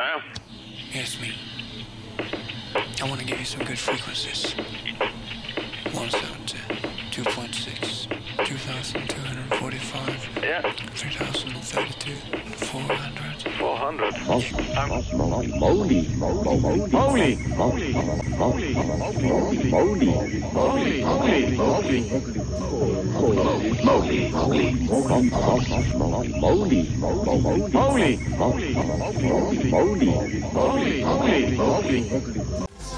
Yeah? Yes, me. I want to give you some good frequencies. 170, 2.6, 2,245, Yeah. 3,032, 400. 400. Moly.